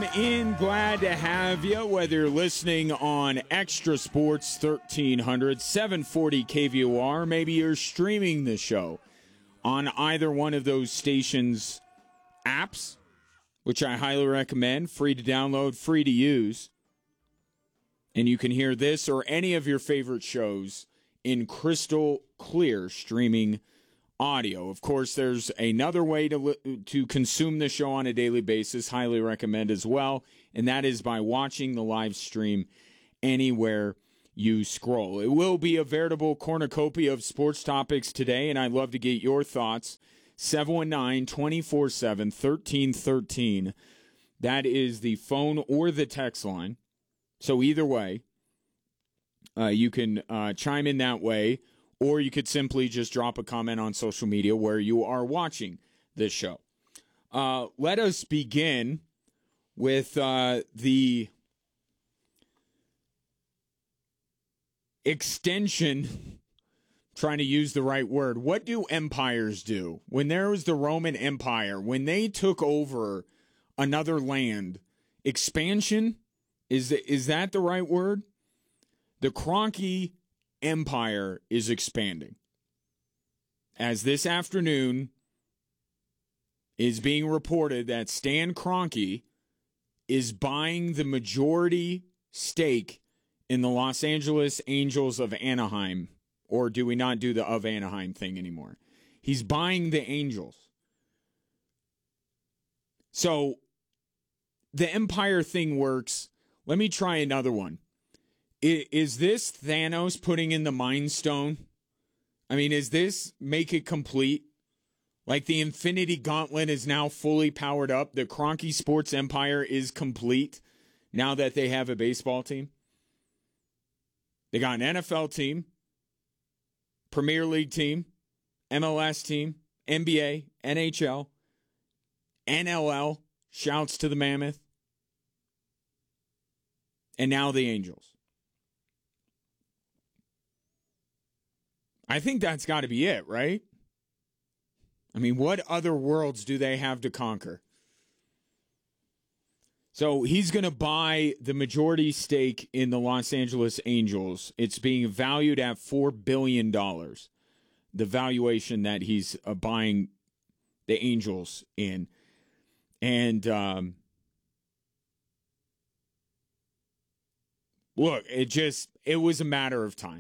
in. Glad to have you, whether you're listening on Extra Sports 1300, 740 KVOR. Maybe you're streaming the show on either one of those stations' apps, which I highly recommend. Free to download, free to use. And you can hear this or any of your favorite shows in crystal clear streaming audio. Of course, there's another way to consume the show on a daily basis, highly recommend as well, and that is by watching the live stream anywhere you scroll. It will be a veritable cornucopia of sports topics today, and I'd love to get your thoughts. 719-247-1313. That is the phone or the text line. So either way, you can chime in that way, or you could simply just drop a comment on social media where you are watching this show. Let us begin with the extension, trying to use the right word. What do empires do? When there was the Roman Empire, when they took over another land, expansion, is that the right word? The Kroenke Empire is expanding. As this afternoon is being reported that Stan Kroenke is buying the majority stake in the Los Angeles Angels of Anaheim. Or do we not do the of Anaheim thing anymore? He's buying the Angels. So the Empire thing works. Let me try another one. Is this Thanos putting in the Mind Stone? I mean, is this make it complete? Like the Infinity Gauntlet is now fully powered up. The Kroenke Sports Empire is complete now that they have a baseball team. They got an NFL team, Premier League team, MLS team, NBA, NHL, NLL, shouts to the Mammoth, and now the Angels. I think that's got to be it, right? I mean, what other worlds do they have to conquer? So he's going to buy the majority stake in the Los Angeles Angels. It's being valued at $4 billion, the valuation that he's buying the Angels in. And look, it was a matter of time.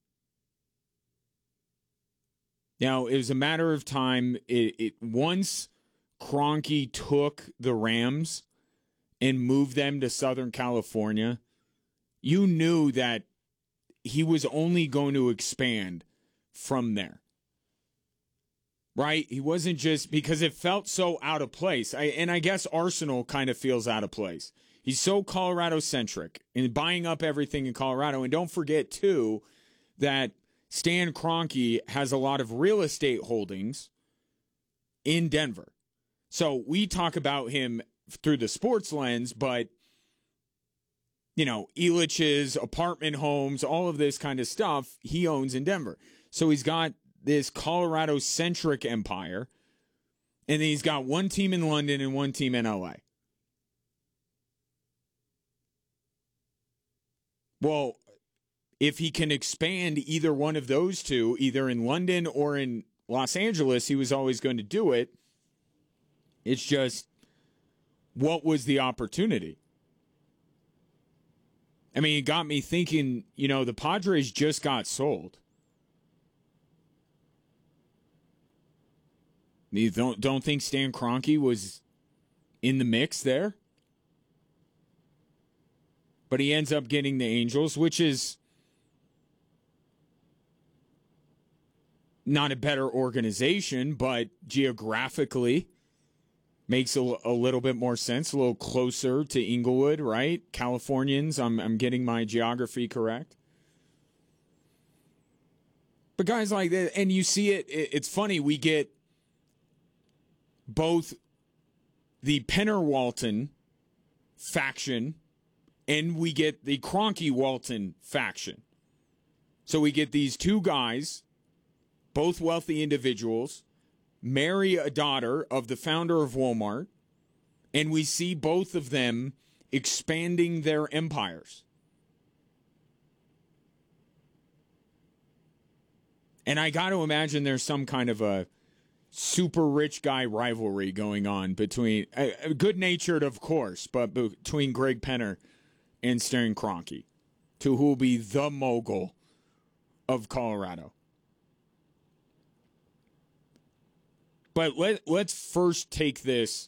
Now, it was a matter of time. Once Kroenke took the Rams and moved them to Southern California, you knew that he was only going to expand from there. Right? He wasn't just because it felt so out of place. And I guess Arsenal kind of feels out of place. He's so Colorado-centric and buying up everything in Colorado. And don't forget, too, that Stan Kroenke has a lot of real estate holdings in Denver. So we talk about him through the sports lens, but, you know, Elitch's apartment homes, all of this kind of stuff he owns in Denver. So he's got this Colorado-centric empire, and then he's got one team in London and one team in LA. Well, if he can expand either one of those two, either in London or in Los Angeles, he was always going to do it. It's just, what was the opportunity? I mean, it got me thinking, you know, the Padres just got sold. You don't think Stan Kroenke was in the mix there? But he ends up getting the Angels, which is not a better organization, but geographically makes a little bit more sense, a little closer to Inglewood, right? Californians, I'm getting my geography correct. But guys like that, and you see it's funny, we get both the Penner-Walton faction and we get the Kroenke-Walton faction. So we get these two guys, both wealthy individuals, marry a daughter of the founder of Walmart, And we see both of them expanding their empires. And I got to imagine there's some kind of a super rich guy rivalry going on between, good-natured, of course, but between Greg Penner and Stan Kroenke, to who will be the mogul of Colorado. But let's first take this,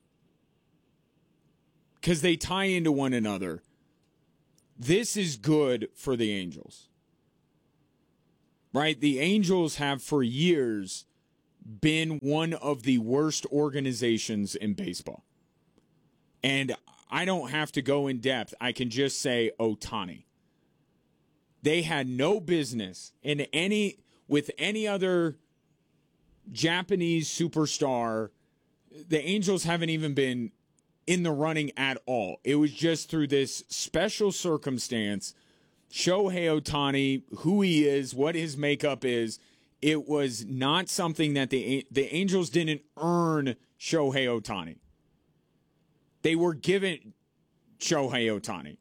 because they tie into one another. This is good for the Angels. Right? The Angels have for years been one of the worst organizations in baseball. And I don't have to go in depth. I can just say Ohtani. They had no business with any other Japanese superstar. The Angels haven't even been in the running at all. It was just through this special circumstance. Shohei Ohtani, who he is, what his makeup is, it was not something that the Angels didn't earn Shohei Ohtani. They were given Shohei Ohtani.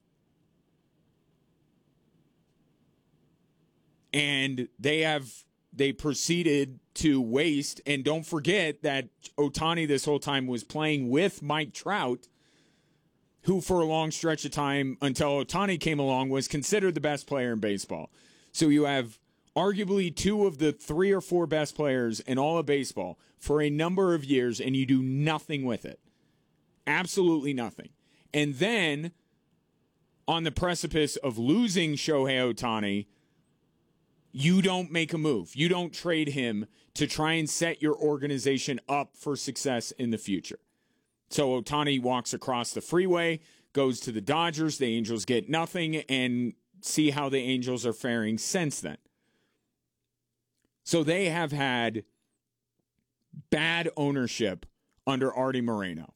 And they proceeded to waste, and don't forget that Ohtani this whole time was playing with Mike Trout, who for a long stretch of time until Ohtani came along was considered the best player in baseball. So you have arguably two of the 3 or 4 best players in all of baseball for a number of years, and you do nothing with it. Absolutely nothing. And then on the precipice of losing Shohei Ohtani, you don't make a move. You don't trade him to try and set your organization up for success in the future. So Ohtani walks across the freeway, goes to the Dodgers. The Angels get nothing, and see how the Angels are faring since then. So they have had bad ownership under Artie Moreno.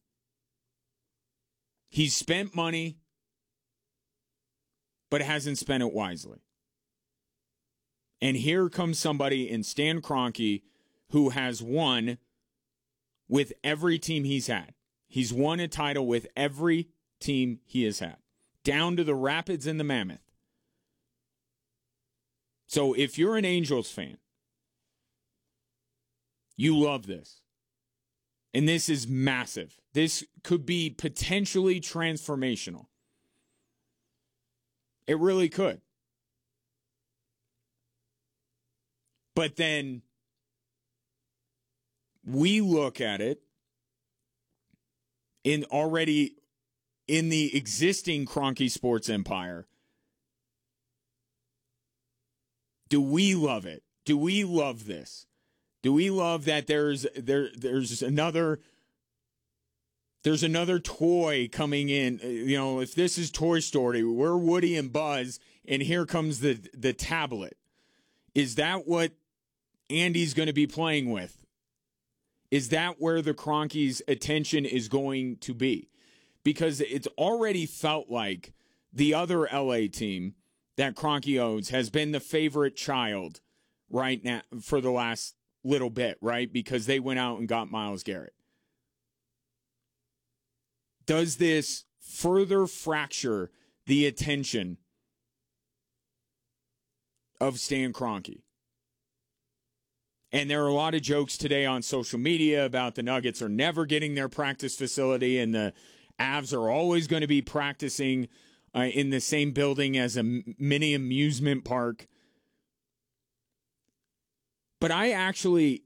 He's spent money, but hasn't spent it wisely. And here comes somebody in Stan Kroenke who has won with every team he's had. He's won a title with every team he has had, down to the Rapids and the Mammoth. So if you're an Angels fan, you love this. And this is massive. This could be potentially transformational. It really could. But then we look at it already in the existing Kroenke sports empire. Do we love it? Do we love this? Do we love that there's another toy coming in? You know, if this is Toy Story, we're Woody and Buzz, and here comes the tablet. Is that what Andy's going to be playing with? Is that where the Kroenke's attention is going to be? Because it's already felt like the other LA team that Kroenke owns has been the favorite child right now for the last little bit, right? Because they went out and got Myles Garrett. Does this further fracture the attention of Stan Kroenke? And there are a lot of jokes today on social media about the Nuggets are never getting their practice facility, and the Avs are always going to be practicing in the same building as a mini amusement park. But I actually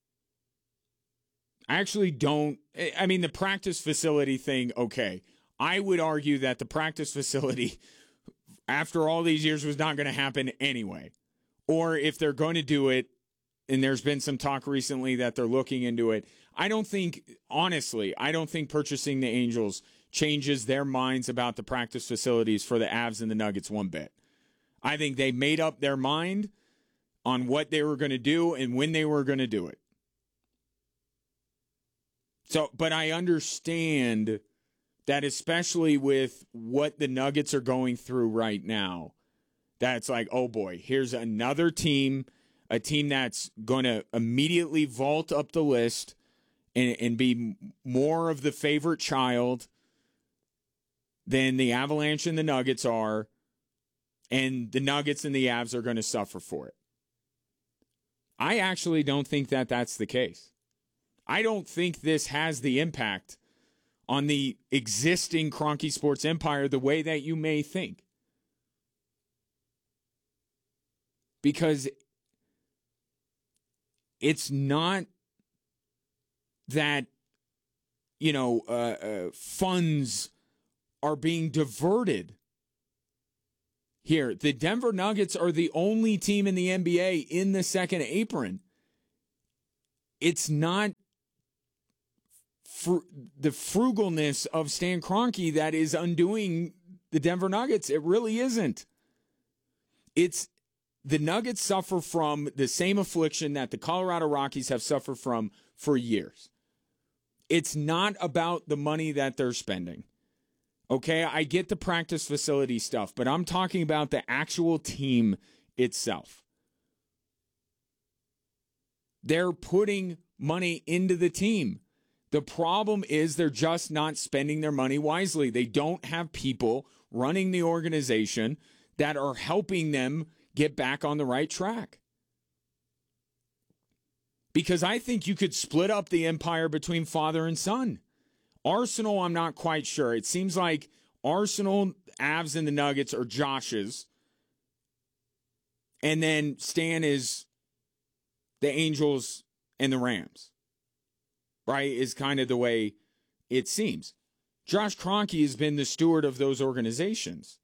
don't. I mean, the practice facility thing, okay. I would argue that the practice facility, after all these years, was not going to happen anyway. Or if they're going to do it, and there's been some talk recently that they're looking into it, I don't think purchasing the Angels changes their minds about the practice facilities for the Avs and the Nuggets one bit. I think they made up their mind on what they were going to do and when they were going to do it. So, but I understand that, especially with what the Nuggets are going through right now, that's like, oh boy, here's another team, a team that's going to immediately vault up the list and be more of the favorite child than the Avalanche and the Nuggets are, and the Nuggets and the Avs are going to suffer for it. I actually don't think that that's the case. I don't think this has the impact on the existing Kroenke Sports empire the way that you may think. Because it's not that, funds are being diverted here. The Denver Nuggets are the only team in the NBA in the second apron. It's not the frugalness of Stan Kroenke that is undoing the Denver Nuggets. It really isn't. It's the Nuggets suffer from the same affliction that the Colorado Rockies have suffered from for years. It's not about the money that they're spending. Okay, I get the practice facility stuff, but I'm talking about the actual team itself. They're putting money into the team. The problem is they're just not spending their money wisely. They don't have people running the organization that are helping them get back on the right track. Because I think you could split up the empire between father and son. Arsenal, I'm not quite sure. It seems like Arsenal, Avs, and the Nuggets are Josh's. And then Stan is the Angels and the Rams. Right? Is kind of the way it seems. Josh Kroenke has been the steward of those organizations.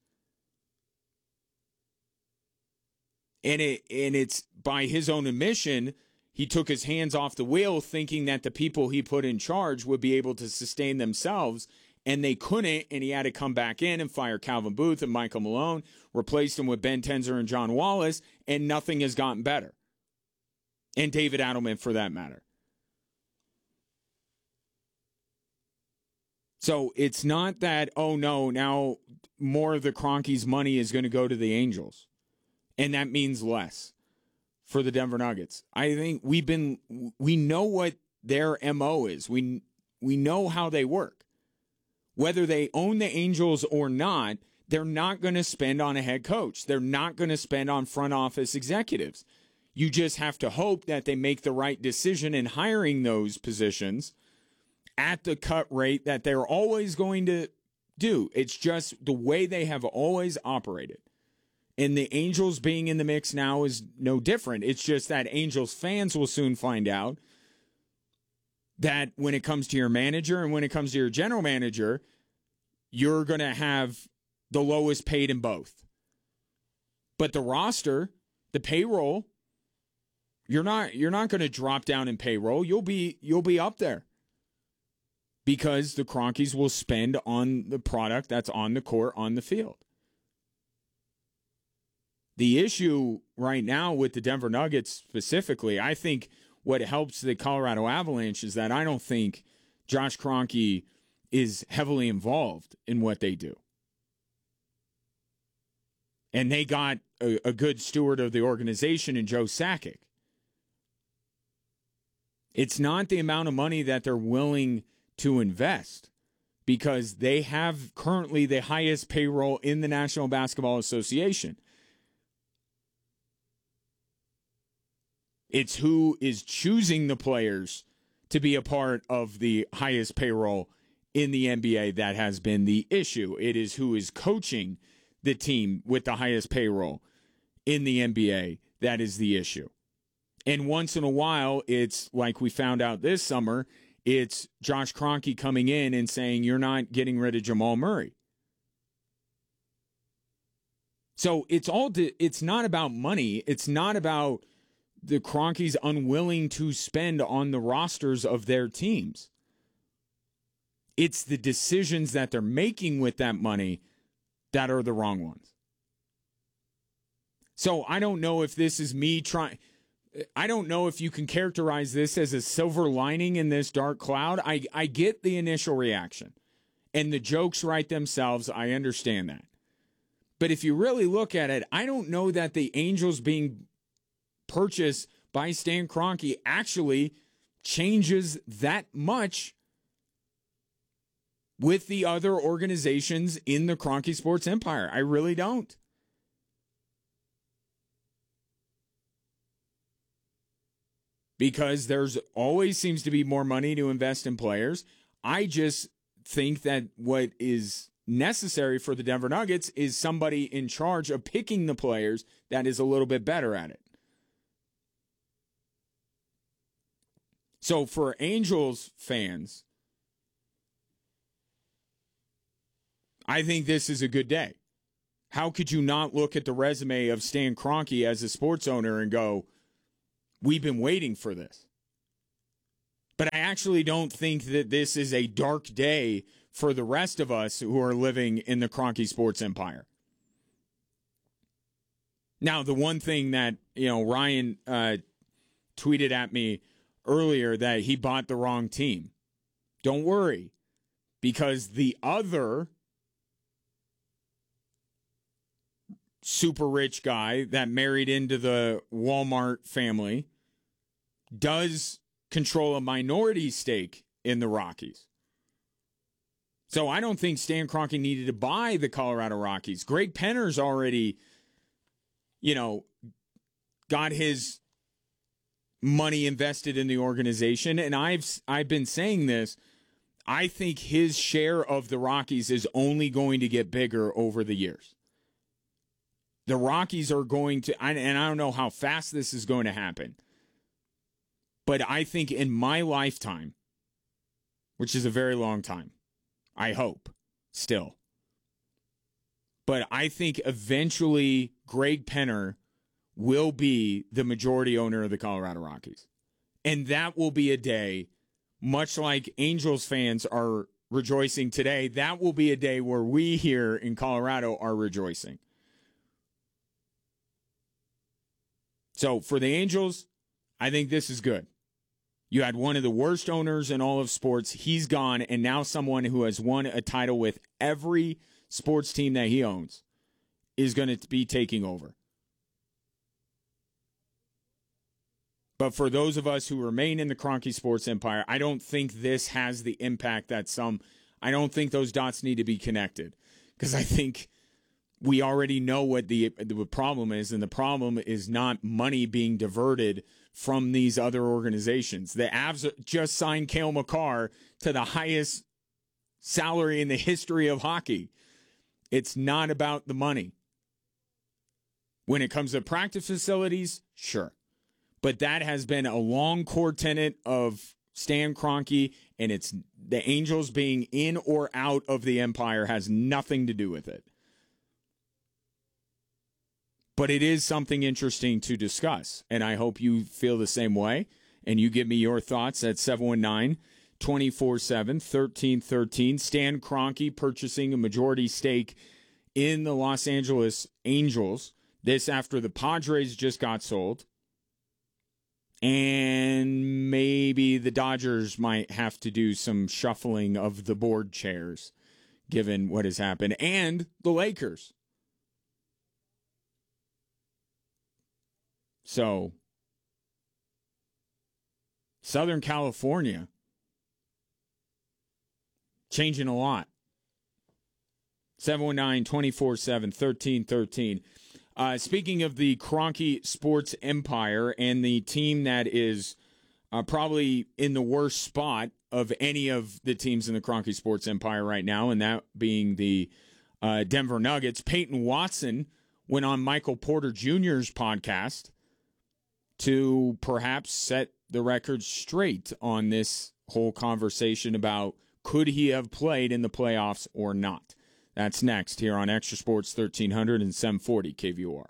And it's by his own admission, he took his hands off the wheel thinking that the people he put in charge would be able to sustain themselves, and they couldn't, and he had to come back in and fire Calvin Booth and Michael Malone, replaced him with Ben Tenzer and John Wallace, and nothing has gotten better. And David Adelman, for that matter. So it's not that, oh no, now more of the Kroenke's money is going to go to the Angels. And that means less for the Denver Nuggets. I think we know what their MO is. We know how they work. Whether they own the Angels or not, they're not going to spend on a head coach. They're not going to spend on front office executives. You just have to hope that they make the right decision in hiring those positions at the cut rate that they're always going to do. It's just the way they have always operated. And the Angels being in the mix now is no different. It's just that Angels fans will soon find out that when it comes to your manager and when it comes to your general manager, you're going to have the lowest paid in both. But the roster, the payroll, you're not going to drop down in payroll. You'll be up there. Because the Kroenkes will spend on the product that's on the court, on the field. The issue right now with the Denver Nuggets specifically, I think what helps the Colorado Avalanche is that I don't think Josh Kroenke is heavily involved in what they do. And they got a good steward of the organization in Joe Sakic. It's not the amount of money that they're willing to invest because they have currently the highest payroll in the National Basketball Association. It's who is choosing the players to be a part of the highest payroll in the NBA that has been the issue. It is who is coaching the team with the highest payroll in the NBA that is the issue. And once in a while, it's like we found out this summer, it's Josh Kroenke coming in and saying, you're not getting rid of Jamal Murray. So it's not about money. It's not about the Kroenkes unwilling to spend on the rosters of their teams. It's the decisions that they're making with that money that are the wrong ones. So I don't know if this is me trying. I don't know if you can characterize this as a silver lining in this dark cloud. I get the initial reaction. And the jokes write themselves. I understand that. But if you really look at it, I don't know that the Angels being purchased by Stan Kroenke actually changes that much with the other organizations in the Kroenke Sports empire. I really don't. Because there's always seems to be more money to invest in players. I just think that what is necessary for the Denver Nuggets is somebody in charge of picking the players that is a little bit better at it. So for Angels fans, I think this is a good day. How could you not look at the resume of Stan Kroenke as a sports owner and go, we've been waiting for this? But I actually don't think that this is a dark day for the rest of us who are living in the Kroenke Sports empire. Now, the one thing that, Ryan tweeted at me earlier that he bought the wrong team. Don't worry, because the other super rich guy that married into the Walmart family does control a minority stake in the Rockies. So I don't think Stan Kroenke needed to buy the Colorado Rockies. Greg Penner's already, got his money invested in the organization. And I've been saying this. I think his share of the Rockies is only going to get bigger over the years. The Rockies are going to, and I don't know how fast this is going to happen, but I think in my lifetime, which is a very long time, I hope, still. But I think eventually Greg Penner will be the majority owner of the Colorado Rockies. And that will be a day, much like Angels fans are rejoicing today, that will be a day where we here in Colorado are rejoicing. So for the Angels, I think this is good. You had one of the worst owners in all of sports. He's gone, and now someone who has won a title with every sports team that he owns is going to be taking over. But for those of us who remain in the Kroenke Sports empire, I don't think this has the impact that I don't think those dots need to be connected, because I think we already know what the problem is, and the problem is not money being diverted from these other organizations. The Avs just signed Cale Makar to the highest salary in the history of hockey. It's not about the money. When it comes to practice facilities, sure. But that has been a long core tenet of Stan Kroenke, and it's the Angels being in or out of the empire has nothing to do with it. But it is something interesting to discuss, and I hope you feel the same way, and you give me your thoughts at 719-247-1313. Stan Kroenke purchasing a majority stake in the Los Angeles Angels. This after the Padres just got sold. And maybe the Dodgers might have to do some shuffling of the board chairs, given what has happened. And the Lakers. So, Southern California, changing a lot. 719-247-1313. Speaking of the Kroenke Sports empire and the team that is probably in the worst spot of any of the teams in the Kroenke Sports empire right now, and that being the Denver Nuggets, Peyton Watson went on Michael Porter Jr.'s podcast to perhaps set the record straight on this whole conversation about could he have played in the playoffs or not. That's next here on Extra Sports 1300 and 740 KVOR.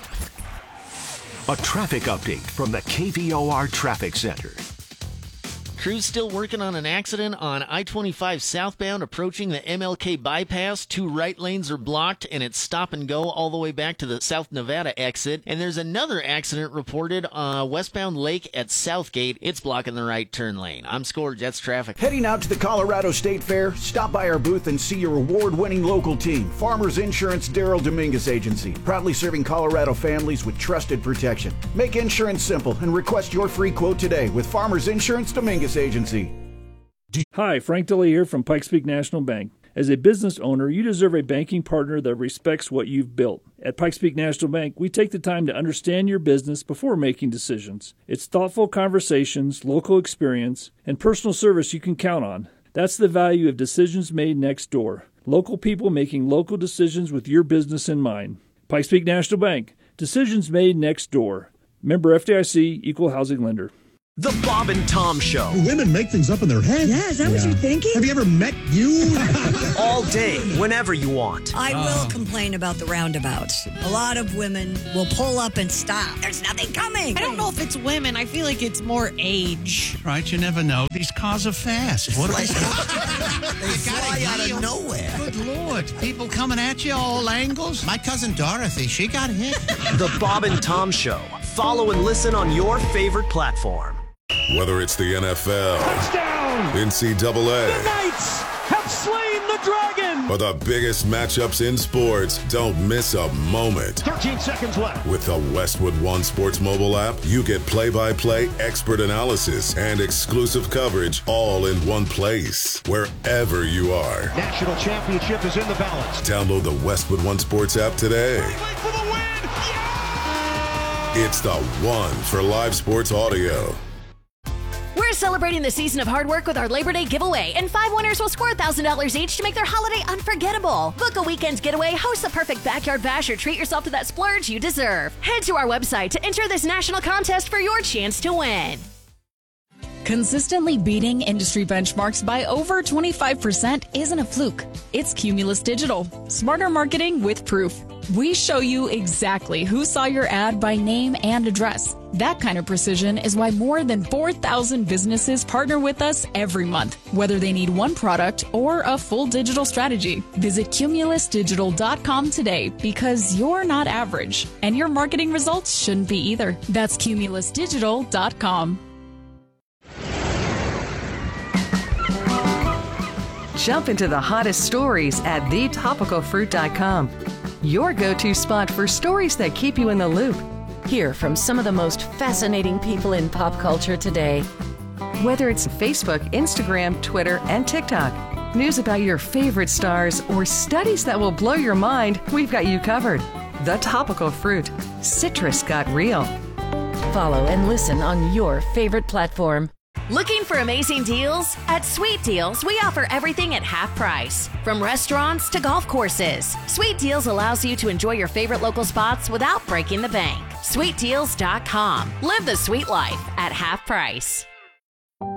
A traffic update from the KVOR Traffic Center. Crews still working on an accident on I-25 southbound approaching the MLK bypass. 2 right lanes are blocked, and it's stop and go all the way back to the South Nevada exit. And there's another accident reported westbound Lake at Southgate. It's blocking the right turn lane. I'm Score Jets Traffic. Heading out to the Colorado State Fair? Stop by our booth and see your award-winning local team, Farmers Insurance Daryl Dominguez Agency, proudly serving Colorado families with trusted protection. Make insurance simple and request your free quote today with Farmers Insurance Dominguez Agency. Hi, Frank DeLay here from Pikes Peak National Bank. As a business owner, you deserve a banking partner that respects what you've built. At Pikes Peak National Bank, we take the time to understand your business before making decisions. It's thoughtful conversations, local experience, and personal service you can count on. That's the value of decisions made next door. Local people making local decisions with your business in mind. Pikes Peak National Bank. Decisions made next door. Member FDIC, Equal Housing Lender. The Bob and Tom Show. Women make things up in their head. Yeah, is that what you're thinking? Have you ever met you? All day, whenever you want. I will complain about the roundabouts. A lot of women will pull up and stop. There's nothing coming. I don't know if it's women. I feel like it's more age. Right, you never know. These cars are fast. What are they? They fly out of nowhere. Good Lord. People coming at you all angles. My cousin Dorothy, she got hit. The Bob and Tom Show. Follow and listen on your favorite platform. Whether it's the NFL, Touchdown! NCAA, The Knights have slain the dragon! or the biggest matchups in sports, don't miss a moment. 13 seconds left. With the Westwood One Sports mobile app, you get play-by-play expert analysis and exclusive coverage all in one place, wherever you are. National championship is in the balance. Download the Westwood One Sports app today. For the win! Yeah! It's the one for live sports audio. We're celebrating the season of hard work with our Labor Day giveaway, and 5 winners will score $1,000 each to make their holiday unforgettable. Book a weekend getaway, host the perfect backyard bash, or treat yourself to that splurge you deserve. Head to our website to enter this national contest for your chance to win. Consistently beating industry benchmarks by over 25% isn't a fluke. It's Cumulus Digital. Smarter marketing with proof. We show you exactly who saw your ad by name and address. That kind of precision is why more than 4,000 businesses partner with us every month, whether they need one product or a full digital strategy. Visit cumulusdigital.com today, because you're not average, and your marketing results shouldn't be either. That's cumulusdigital.com. Jump into the hottest stories at thetopicalfruit.com. Your go-to spot for stories that keep you in the loop. Hear from some of the most fascinating people in pop culture today. Whether it's Facebook, Instagram, Twitter, and TikTok, news about your favorite stars, or studies that will blow your mind, we've got you covered. The Topical Fruit. Citrus got real. Follow and listen on your favorite platform. Looking for amazing deals? At Sweet Deals, we offer everything at half price. From restaurants to golf courses, Sweet Deals allows you to enjoy your favorite local spots without breaking the bank. SweetDeals.com. Live the sweet life at half price.